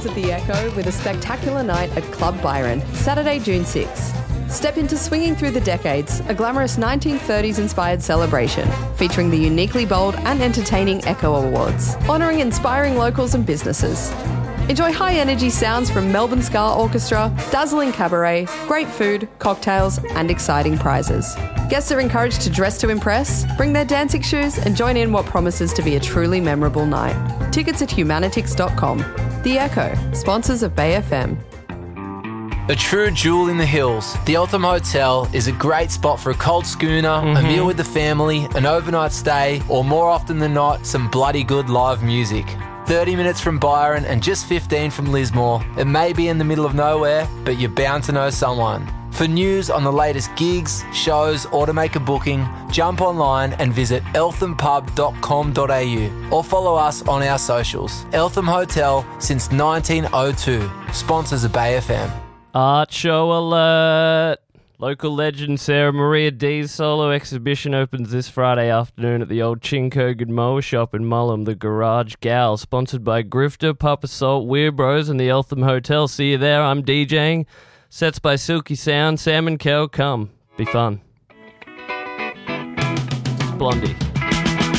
of the Echo with a spectacular night at Club Byron, Saturday, June 6. Step into Swinging Through the Decades, a glamorous 1930s-inspired celebration featuring the uniquely bold and entertaining Echo Awards, honouring inspiring locals and businesses. Enjoy high-energy sounds from Melbourne Ska Orchestra, dazzling cabaret, great food, cocktails and exciting prizes. Guests are encouraged to dress to impress, bring their dancing shoes and join in what promises to be a truly memorable night. Tickets at humanitix.com. The Echo, sponsors of Bay FM. A true jewel in the hills, the Eltham Hotel is a great spot for a cold schooner, a meal with the family, an overnight stay, or more often than not, some bloody good live music. 30 minutes from Byron and just 15 from Lismore. It may be in the middle of nowhere, but you're bound to know someone. For news on the latest gigs, shows, or to make a booking, jump online and visit elthampub.com.au or follow us on our socials. Eltham Hotel since 1902. Sponsors of Bay FM. Art show alert! Local legend Sarah Maria D's solo exhibition opens this Friday afternoon at the old Chinkogan Mower Shop in Mullum, the Garage Gal, sponsored by Grifter, Papa Salt, Weird Bros and the Eltham Hotel. See you there, I'm DJing. Sets by Silky Sound, Sam and Kel, come. Be fun. It's Blondie.